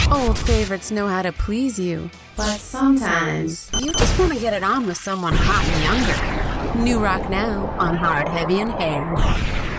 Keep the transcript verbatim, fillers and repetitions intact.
Old favorites know how to please you, but sometimes you just want to get it on with someone hot and younger. New rock now on Hard, Heavy, and Hair.